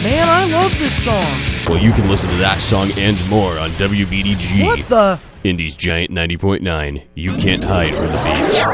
Man, I love this song. Well, you can listen to that song and more on WBDG. What the? Indy's Giant 90.9. You can't hide from the beats.